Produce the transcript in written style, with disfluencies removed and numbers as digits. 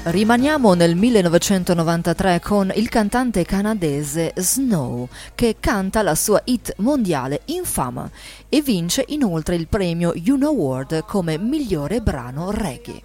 Rimaniamo nel 1993 con il cantante canadese Snow, che canta la sua hit mondiale Infama e vince inoltre il premio Juno Award come migliore brano reggae.